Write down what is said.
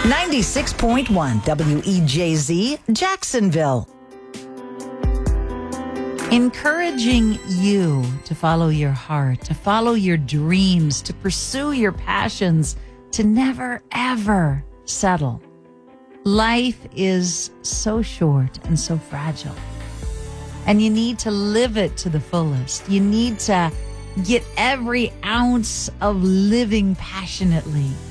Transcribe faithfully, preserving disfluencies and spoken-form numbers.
ninety-six point one W E J Z, Jacksonville. Encouraging you to follow your heart, to follow your dreams, to pursue your passions, to never, ever settle. Life is so short and so fragile. And you need to live it to the fullest. You need to get every ounce of living passionately